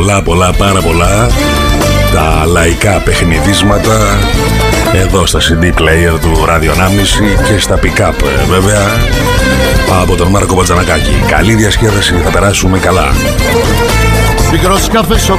πολλά, πάρα πολλά τα λαϊκά παιχνιδίσματα εδώ στα CD player του Radio 1,5 και στα pick-up βέβαια από τον Μάρκο Μπατζανακάκη. Καλή διασκέδαση, θα περάσουμε καλά. Μικρός καφές